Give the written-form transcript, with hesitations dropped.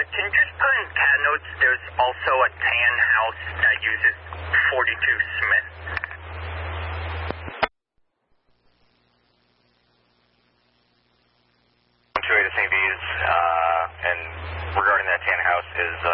can you just put in cat notes there's also a tan house that uses 42 Smith? To St. V's, and regarding that tan house, is